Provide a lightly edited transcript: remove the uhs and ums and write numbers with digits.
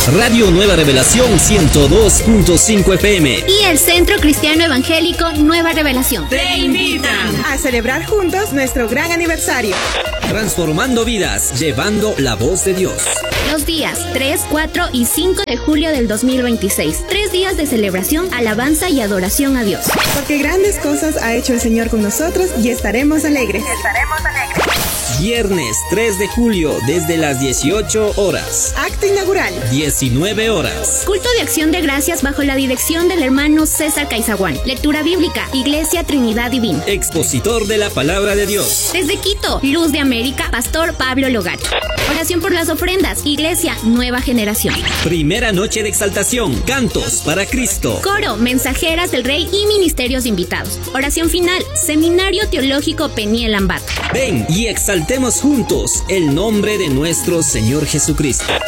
Radio Nueva Revelación 102.5 FM y el Centro Cristiano Evangélico Nueva Revelación te invitan a celebrar juntos nuestro gran aniversario. Transformando vidas, llevando la voz de Dios. Los días 3, 4 y 5 de julio del 2026. 3 días de celebración, alabanza y adoración a Dios. Porque grandes cosas ha hecho el Señor con nosotros y estaremos alegres. Viernes 3 de julio desde las 18 horas. Acto inaugural. 19 horas. Culto de acción de gracias bajo la dirección del hermano César Caizaguán. Lectura bíblica, Iglesia Trinidad Divina. Expositor de la Palabra de Dios. Desde Quito, Luz de América, Pastor Pablo Logato. Oración por las ofrendas, Iglesia Nueva Generación. Primera noche de exaltación, cantos para Cristo. Coro, mensajeras del Rey y ministerios invitados. Oración final, Seminario Teológico Peniel Ambato. Ven y exaltemos juntos el nombre de nuestro Señor Jesucristo.